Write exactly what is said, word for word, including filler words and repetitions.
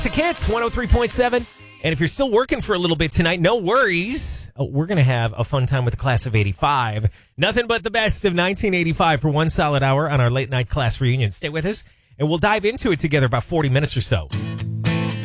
Classic Hits, one oh three point seven. And if you're still working for a little bit tonight, no worries. Oh, we're going to have a fun time with the class of eighty-five. Nothing but the best of nineteen eighty-five for one solid hour on our late night class reunion. Stay with us, and we'll dive into it together about forty minutes or so.